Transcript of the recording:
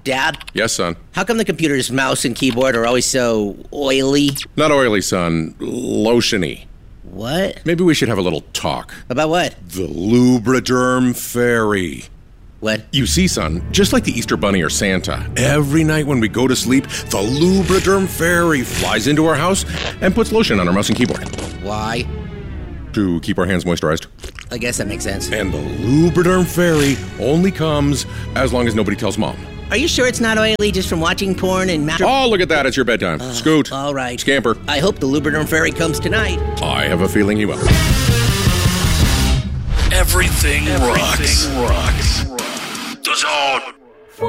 Dad? Yes, son. How come the computer's mouse and keyboard are always so oily? Not oily, son. Lotiony. What? Maybe we should have a little talk. About what? The Lubriderm Fairy. What? You see, son, just like the Easter Bunny or Santa, every night when we go to sleep, the Lubriderm Fairy flies into our house and puts lotion on our mouse and keyboard. Why? To keep our hands moisturized. I guess that makes sense. And the Lubriderm Fairy only comes as long as nobody tells Mom. Are you sure it's not oily just from watching porn and... Oh, look at that. It's your bedtime. Scoot. All right. Scamper. I hope the Lubriderm Fairy comes tonight. I have a feeling he will. Everything rocks. The Zone.